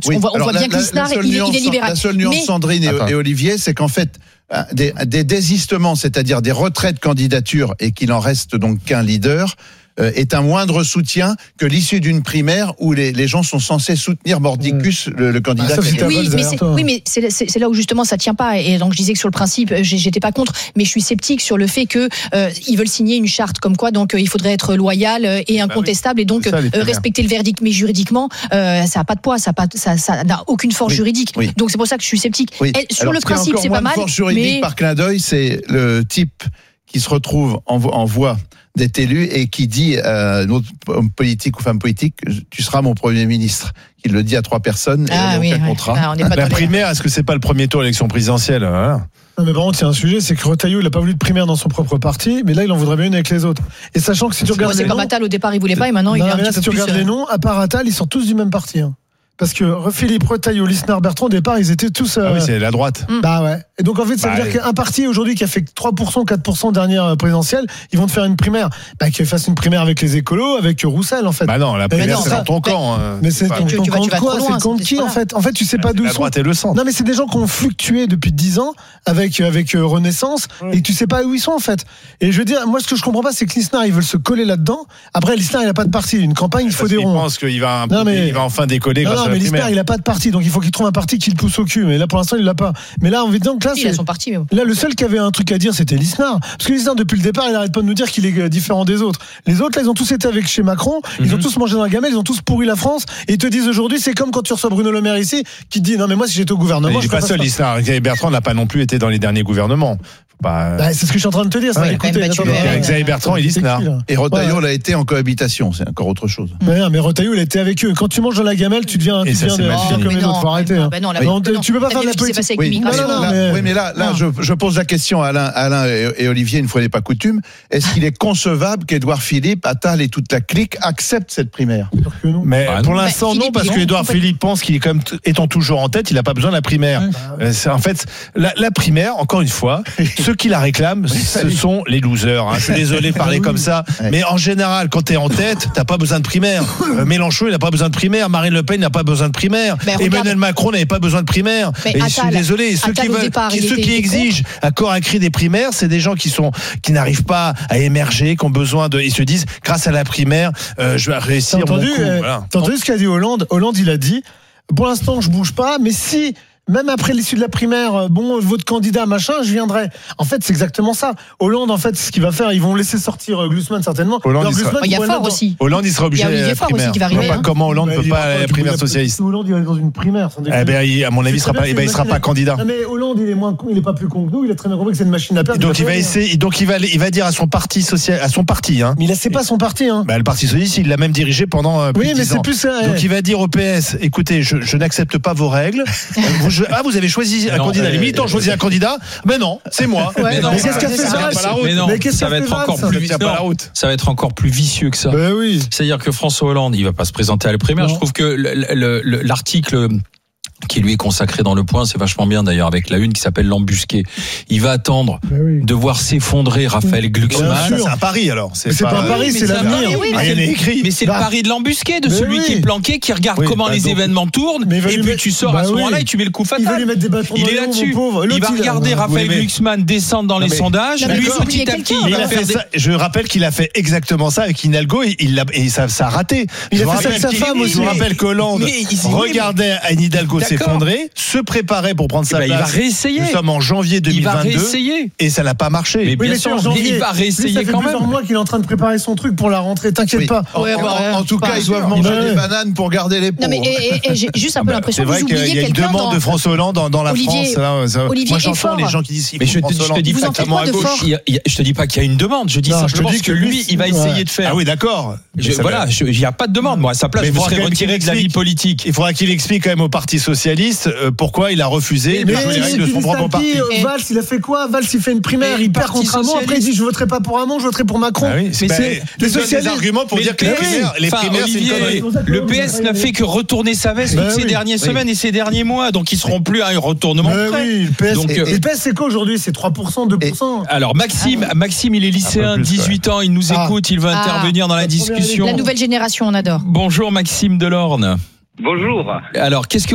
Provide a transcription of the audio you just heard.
on voit bien que Lisnard, il est libéral. La seule nuance, Sandrine et Olivier, c'est qu'en fait, des désistements, c'est-à-dire des retraits de candidature et qu'il en reste donc qu'un leader, est un moindre soutien que l'issue d'une primaire où les gens sont censés soutenir mordicus le candidat. Mais c'est là où justement ça tient pas. Et donc je disais que sur le principe, j'étais pas contre, mais je suis sceptique sur le fait que ils veulent signer une charte comme quoi donc il faudrait être loyal et incontestable et donc respecter le verdict. Mais juridiquement, ça a pas de poids, ça n'a aucune force juridique. Oui. Donc c'est pour ça que je suis sceptique. Oui. Sur le principe, c'est pas mal. Force juridique par clin d'œil, c'est le type qui se retrouve en voie d'être élu et qui dit à un autre homme politique ou femme politique, tu seras mon Premier ministre. Il le dit à 3 personnes et aucun contrat. La primaire, est-ce que c'est pas le premier tour de l'élection présidentielle? Voilà. Non, mais par contre, il y a un sujet, c'est que Retailleau, il a pas voulu de primaire dans son propre parti, mais là, il en voudrait bien une avec les autres. Et sachant que si tu regardes les noms, c'est comme Attal au départ, il voulait pas, et maintenant il est un petit peu plus. Si tu regardes les noms, à part Attal, ils sont tous du même parti. Parce que Philippe Retailleau, Lisnard, Bertrand, au départ, ils étaient tous. Ah oui, c'est la droite. Bah ouais. Et donc en fait, ça veut dire qu'un parti aujourd'hui qui a fait 3%, 4% dernière présidentielle, ils vont te faire une primaire. Bah qu'ils fassent une primaire avec les écolos, avec Roussel en fait. Bah non, la primaire c'est dans ton camp. Mais c'est ton camp de quoi? C'est le camp de qui en fait? En fait, tu sais pas d'où sont. La droite et le centre. Non mais c'est des gens qui ont fluctué depuis 10 ans avec Renaissance et tu sais pas où ils sont en fait. Et je veux dire, moi ce que je comprends pas, c'est que Lisnard ils veulent se coller là-dedans. Après Lisnard il a pas de parti, une campagne il faut des ronds. Je pense qu'il va enfin décoller grâce à la primaire. Lisnard il a pas de parti, donc il faut qu'il trouve un parti qui le pousse au cul. Mais là pour l'instant il l'a pas. Mais là on veut donc là il a son parti. Là, le seul qui avait un truc à dire, c'était Lisnard. Parce que Lisnard, depuis le départ, il arrête pas de nous dire qu'il est différent des autres. Les autres, là, ils ont tous été avec chez Macron, ils ont tous mangé dans la gamelle, ils ont tous pourri la France, et ils te disent aujourd'hui, c'est comme quand tu reçois Bruno Le Maire ici, qui te dit, non, mais moi, si j'étais au gouvernement. Il n'est pas seul, Lisnard. Xavier Bertrand n'a pas non plus été dans les derniers gouvernements. C'est ce que je suis en train de te dire. Xavier Bertrand et Lisnard. Et Retailleau l'a été en cohabitation, c'est encore autre chose. Mais Retailleau, il a été avec eux. Quand tu manges dans la gamelle, tu deviens comme les autres. Faut arrêter. Tu peux pas faire de la politique. Oui, mais là, je pose la question à Alain et Olivier, une fois n'est pas coutume. Est-ce qu'il est concevable qu'Édouard Philippe, Attal et toute la clique acceptent cette primaire? Mais pour l'instant, non, parce qu'Édouard Philippe pense qu'il est quand même étant toujours en tête, il n'a pas besoin de la primaire. En fait, la primaire, encore une fois, ceux qui la réclament, ce sont les losers. Je suis désolé de parler comme ça, mais en général, quand t'es en tête, t'as pas besoin de primaire. Mélenchon, il n'a pas besoin de primaire. Marine Le Pen n'a pas besoin de primaire. Emmanuel Macron n'avait pas besoin de primaire. Et je suis désolé, ceux qui exigent à corps à cri des primaires, c'est des gens qui n'arrivent pas à émerger, qui ont besoin de. Ils se disent, grâce à la primaire, je vais réussir mon coup. T'as entendu ce qu'a dit Hollande? Hollande, il a dit, pour l'instant, je bouge pas, mais si. Même après l'issue de la primaire, votre candidat, machin, je viendrai. En fait, c'est exactement ça. Hollande, en fait, ce qu'il va faire, ils vont laisser sortir Glucksmann certainement. Il y a Faure aussi. Hollande, il sera obligé d'aller à la primaire. Qui va arriver, comment Hollande ne peut pas aller à la primaire socialiste. Hollande, il va aller dans une primaire. À mon avis, il sera pas candidat. Non, mais Hollande, il est moins con, il est pas plus con que nous. Il a très bien compris que c'est une machine à perdre. Donc il va essayer. Donc il va dire à son parti social, à son parti. Mais c'est pas son parti. Le Parti socialiste, il l'a même dirigé pendant plus de 10 ans. Oui, mais c'est plus ça. Donc il va dire au PS, écoutez, je n'accepte pas vos règles. Vous avez choisi un candidat. Les militants choisissent un candidat. Mais non, c'est moi. Mais qu'est-ce qu'a fait ça? Ça va être encore plus vicieux. Ça va être encore plus vicieux que ça. C'est-à-dire que François Hollande, il va pas se présenter à la primaire. Je trouve que l'article qui lui est consacré dans Le Point, c'est vachement bien d'ailleurs avec la une qui s'appelle l'embusqué. Il va attendre de voir s'effondrer Raphaël Glucksmann. C'est à Paris alors. C'est pas à Paris, c'est l'avenir. Mais c'est le pari de l'embusqué, de celui qui est planqué, qui regarde comment les événements tournent, et puis tu sors à ce moment-là et tu mets le coup fatal. Il va lui mettre des bâtons dans les roues, mon pauvre. Il va regarder Raphaël Glucksmann descendre dans les sondages. Lui, petit à petit, il va faire ça. Je rappelle qu'il a fait exactement ça avec Hidalgo et ça a raté. Il a fait ça avec sa femme aussi. Je me rappelle qu'Hollande regardait Anne Hidalgo s'effondrer, se préparait pour prendre sa place. Il va réessayer. Nous sommes en janvier 2022. Il va réessayer. Et ça n'a pas marché. Mais bien sûr, il va réessayer quand même. Ça fait plusieurs mois qu'il est en train de préparer son truc pour la rentrée. T'inquiète pas. En tout cas, ils doivent manger des bananes pour garder les pots. Non, mais j'ai juste un peu l'impression que vous oubliez quelqu'un. Il y a une demande de François Hollande dans la France. Moi, j'entends les gens qui disent. Mais je te dis pas tellement à gauche. Je te dis pas qu'il y a une demande. Je dis simplement que lui, il va essayer de faire. Ah oui, d'accord. Voilà, il n'y a pas de demande. Moi, à sa place, je me serais retiré de la vie politique. Il faudra qu'il explique quand même au Parti socialiste pourquoi il a refusé de jouer les règles de son propre parti. Valls, il a fait quoi? Valls, il fait une primaire, il perd contre Hamon. Après, il dit je voterai pas pour Hamon, je voterai pour Macron. Mais c'est les socialistes. Des arguments pour dire que les primaires, c'est une connerie. Le PS n'a fait que retourner sa veste toutes ces dernières semaines et ces derniers mois, donc ils seront plus à un retournement près. Le PS, c'est quoi aujourd'hui? C'est 3%, 2%. Alors Maxime, il est lycéen, 18 ans, il nous écoute, il va intervenir dans la discussion. La nouvelle génération, on adore. Bonjour Maxime Delorne. Bonjour. Alors, qu'est-ce que